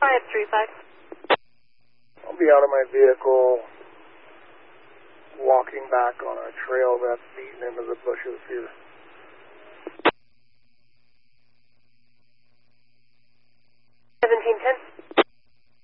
ahead, 35. I'll be out of my vehicle walking back on a trail that's leading into the bushes here.